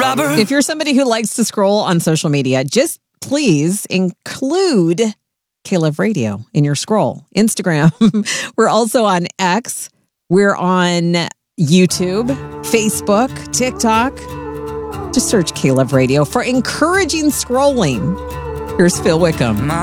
robber. If you're somebody who likes to scroll on social media, just please include K-Love Radio in your scroll. Instagram. We're also on X. We're on YouTube, Facebook, TikTok. Just search K-Love Radio for encouraging scrolling. Here's Phil Wickham.